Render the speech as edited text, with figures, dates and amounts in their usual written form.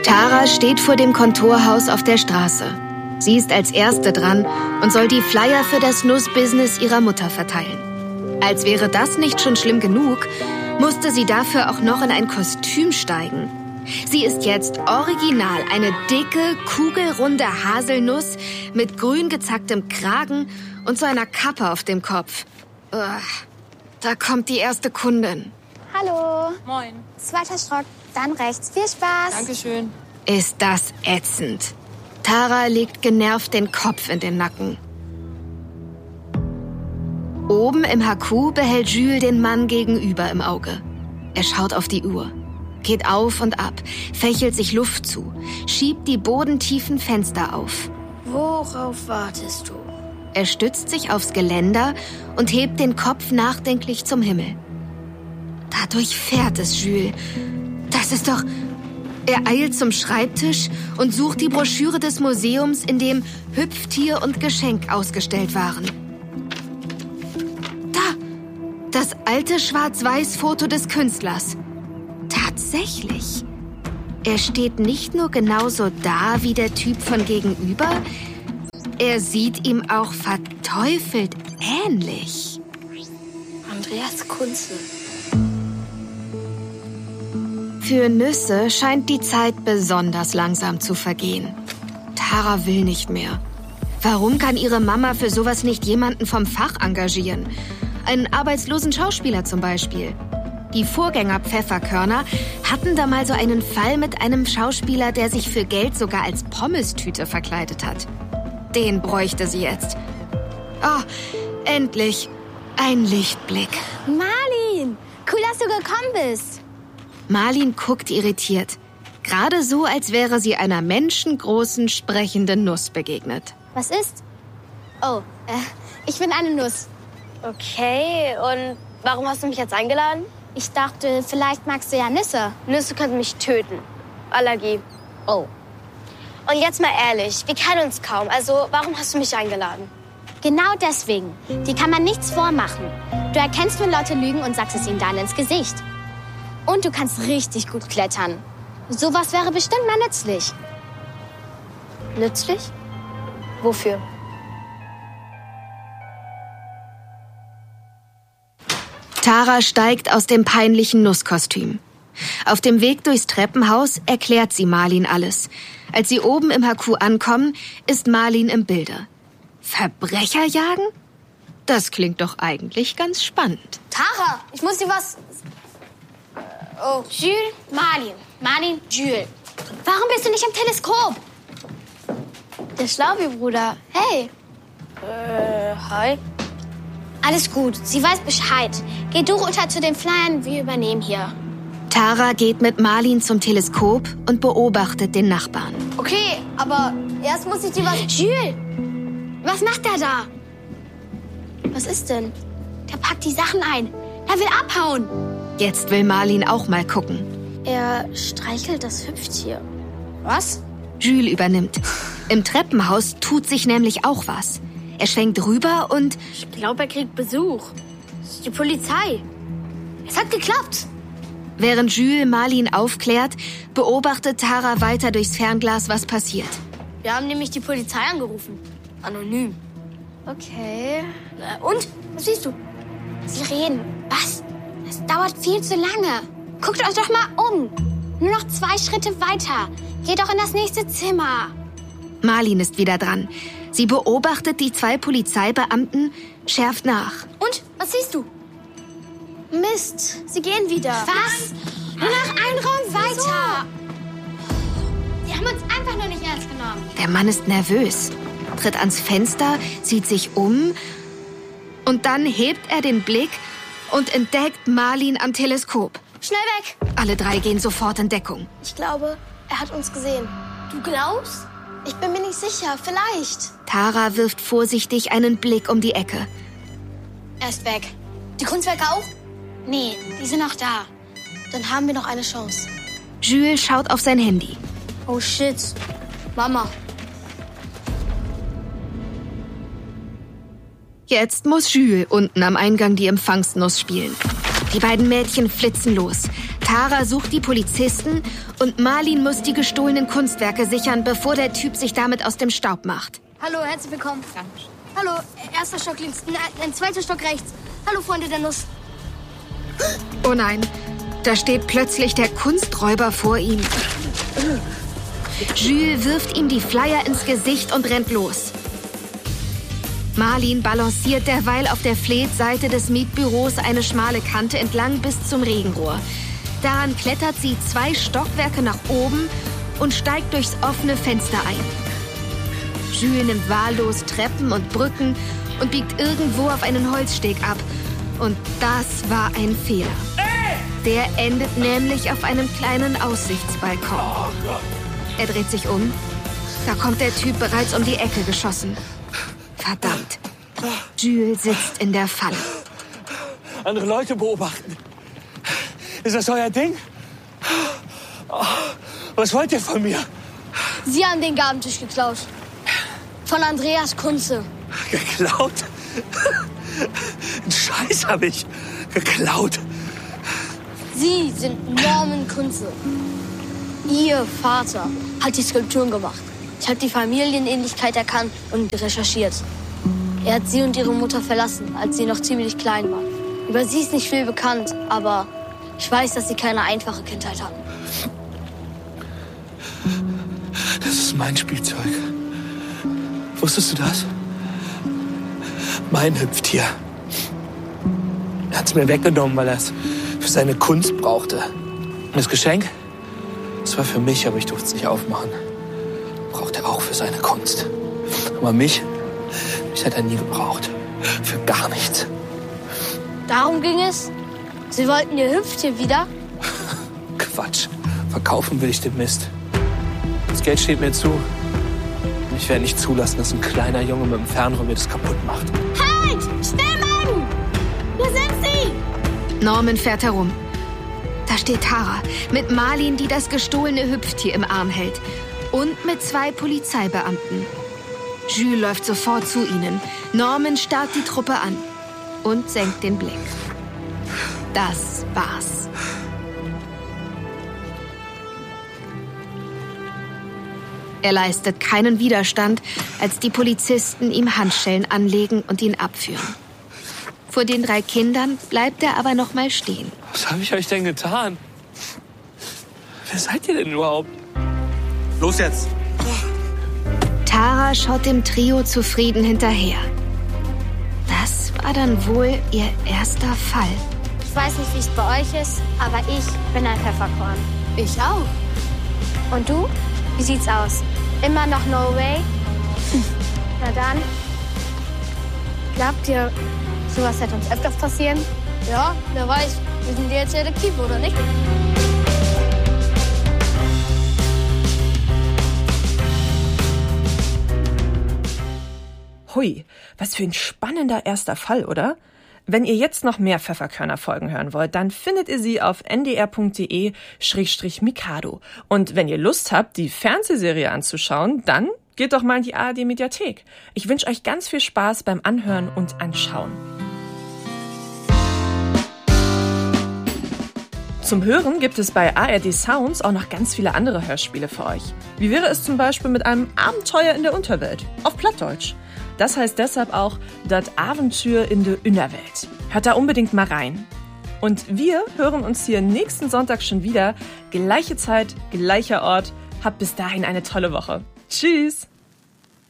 Tara steht vor dem Kontorhaus auf der Straße. Sie ist als Erste dran und soll die Flyer für das Nussbusiness ihrer Mutter verteilen. Als wäre das nicht schon schlimm genug, musste sie dafür auch noch in ein Kostüm steigen. Sie ist jetzt original eine dicke, kugelrunde Haselnuss mit grün gezacktem Kragen und so einer Kappe auf dem Kopf. Da kommt die erste Kundin. Hallo. Moin. 2. Stock, dann rechts. Viel Spaß. Dankeschön. Ist das ätzend. Tara legt genervt den Kopf in den Nacken. Oben im HQ behält Jules den Mann gegenüber im Auge. Er schaut auf die Uhr, geht auf und ab, fächelt sich Luft zu, schiebt die bodentiefen Fenster auf. Worauf wartest du? Er stützt sich aufs Geländer und hebt den Kopf nachdenklich zum Himmel. Dadurch fährt es Jules. Das ist doch... Er eilt zum Schreibtisch und sucht die Broschüre des Museums, in dem Hüpftier und Geschenk ausgestellt waren. Da! Das alte Schwarz-Weiß-Foto des Künstlers. Tatsächlich. Er steht nicht nur genauso da wie der Typ von gegenüber, er sieht ihm auch verteufelt ähnlich. Andreas Kunze. Für Nüsse scheint die Zeit besonders langsam zu vergehen. Tara will nicht mehr. Warum kann ihre Mama für sowas nicht jemanden vom Fach engagieren? Einen arbeitslosen Schauspieler zum Beispiel. Die Vorgänger Pfefferkörner hatten da mal so einen Fall mit einem Schauspieler, der sich für Geld sogar als Pommestüte verkleidet hat. Den bräuchte sie jetzt. Oh, endlich. Ein Lichtblick. Marlin, cool, dass du gekommen bist. Marlin guckt irritiert. Gerade so, als wäre sie einer menschengroßen, sprechenden Nuss begegnet. Was ist? Oh, ich bin eine Nuss. Okay, und warum hast du mich jetzt eingeladen? Ich dachte, vielleicht magst du ja Nüsse. Nüsse könnten mich töten. Allergie. Oh. Und jetzt mal ehrlich, wir kennen uns kaum. Also, warum hast du mich eingeladen? Genau deswegen. Die kann man nichts vormachen. Du erkennst, wenn Leute lügen und sagst es ihnen dann ins Gesicht. Und du kannst richtig gut klettern. Sowas wäre bestimmt mal nützlich. Nützlich? Wofür? Tara steigt aus dem peinlichen Nusskostüm. Auf dem Weg durchs Treppenhaus erklärt sie Marlin alles. Als sie oben im HQ ankommen, ist Marlin im Bilde. Verbrecher jagen? Das klingt doch eigentlich ganz spannend. Tara, ich muss dir was... Oh, Jules, Marlin. Marlin, Jules. Warum bist du nicht im Teleskop? Der Schlaubi-Bruder. Hey. Hi. Alles gut, sie weiß Bescheid. Geh du runter zu den Flyern, wir übernehmen hier. Tara geht mit Marlin zum Teleskop und beobachtet den Nachbarn. Okay, aber erst muss ich dir was... Jules, was macht er da? Was ist denn? Der packt die Sachen ein. Er will abhauen. Jetzt will Marlin auch mal gucken. Er streichelt das Hüpftier. Was? Jules übernimmt. Im Treppenhaus tut sich nämlich auch was. Er schwenkt rüber und... Ich glaube, er kriegt Besuch. Das ist die Polizei. Es hat geklappt. Während Jules Marlin aufklärt, beobachtet Tara weiter durchs Fernglas, was passiert. Wir haben nämlich die Polizei angerufen. Anonym. Okay. Und? Was siehst du? Sie reden. Was? Es dauert viel zu lange. Guckt euch doch mal um. Nur noch 2 Schritte weiter. Geht doch in das nächste Zimmer. Marlin ist wieder dran. Sie beobachtet die 2 Polizeibeamten, schärft nach. Und? Was siehst du? Mist, sie gehen wieder. Was? Nur noch einen Raum weiter. Die haben uns einfach nur nicht ernst genommen. Der Mann ist nervös, tritt ans Fenster, sieht sich um und dann hebt er den Blick und entdeckt Marlin am Teleskop. Schnell weg! Alle 3 gehen sofort in Deckung. Ich glaube, er hat uns gesehen. Du glaubst? Ich bin mir nicht sicher, vielleicht. Tara wirft vorsichtig einen Blick um die Ecke. Er ist weg. Die Kunstwerke auch? Nee, die sind noch da. Dann haben wir noch eine Chance. Jules schaut auf sein Handy. Oh shit. Mama. Jetzt muss Jules unten am Eingang die Empfangsnuss spielen. Die beiden Mädchen flitzen los. Tara sucht die Polizisten und Marlin muss die gestohlenen Kunstwerke sichern, bevor der Typ sich damit aus dem Staub macht. Hallo, herzlich willkommen. Hallo, erster Stock links, ein zweiter Stock rechts. Hallo, Freunde der Nuss. Oh nein, da steht plötzlich der Kunsträuber vor ihm. Jules wirft ihm die Flyer ins Gesicht und rennt los. Marlin balanciert derweil auf der Fleetseite des Mietbüros eine schmale Kante entlang bis zum Regenrohr. Daran klettert sie 2 Stockwerke nach oben und steigt durchs offene Fenster ein. Jules nimmt wahllos Treppen und Brücken und biegt irgendwo auf einen Holzsteg ab. Und das war ein Fehler. Der endet nämlich auf einem kleinen Aussichtsbalkon. Er dreht sich um. Da kommt der Typ bereits um die Ecke geschossen. Verdammt. Jules sitzt in der Falle. Andere Leute beobachten. Ist das euer Ding? Was wollt ihr von mir? Sie haben den Gabentisch geklaut. Von Andreas Kunze. Geklaut? Einen Scheiß habe ich geklaut. Sie sind Norman Kunze. Ihr Vater hat die Skulpturen gemacht. Ich habe die Familienähnlichkeit erkannt und recherchiert. Er hat sie und ihre Mutter verlassen, als sie noch ziemlich klein war. Über sie ist nicht viel bekannt, aber ich weiß, dass sie keine einfache Kindheit hatten. Das ist mein Spielzeug. Wusstest du das? Mein Hüpftier. Er hat es mir weggenommen, weil er es für seine Kunst brauchte. Und das Geschenk, das war für mich, aber ich durfte es nicht aufmachen. Braucht er auch für seine Kunst. Aber mich hat er nie gebraucht. Für gar nichts. Darum ging es? Sie wollten ihr Hüpftier wieder? Quatsch. Verkaufen will ich den Mist. Das Geld steht mir zu. Ich werde nicht zulassen, dass ein kleiner Junge mit dem Fernrohr mir das kaputt macht. Halt! Schnell, Mann! Wo sind Sie? Norman fährt herum. Da steht Tara mit Marlin, die das gestohlene Hüpftier im Arm hält. Und mit 2 Polizeibeamten. Jules läuft sofort zu ihnen. Norman starrt die Truppe an und senkt den Blick. Das war's. Er leistet keinen Widerstand, als die Polizisten ihm Handschellen anlegen und ihn abführen. Vor den 3 Kindern bleibt er aber noch mal stehen. Was habe ich euch denn getan? Wer seid ihr denn überhaupt? Los jetzt! Tara schaut dem Trio zufrieden hinterher. Das war dann wohl ihr erster Fall. Ich weiß nicht, wie es bei euch ist, aber ich bin ein Pfefferkorn. Ich auch. Und du? Wie sieht's aus? Immer noch no way? Na dann. Glaubt ihr, sowas hätte uns öfters passieren? Ja, wer weiß. Wir sind jetzt Detektive, oder nicht? Hui, was für ein spannender erster Fall, oder? Wenn ihr jetzt noch mehr Pfefferkörner-Folgen hören wollt, dann findet ihr sie auf ndr.de/Mikado. Und wenn ihr Lust habt, die Fernsehserie anzuschauen, dann geht doch mal in die ARD-Mediathek. Ich wünsche euch ganz viel Spaß beim Anhören und Anschauen. Zum Hören gibt es bei ARD Sounds auch noch ganz viele andere Hörspiele für euch. Wie wäre es zum Beispiel mit einem Abenteuer in der Unterwelt auf Plattdeutsch? Das heißt deshalb auch Das Abenteuer in der Innerwelt. Hört da unbedingt mal rein. Und wir hören uns hier nächsten Sonntag schon wieder. Gleiche Zeit, gleicher Ort. Habt bis dahin eine tolle Woche. Tschüss!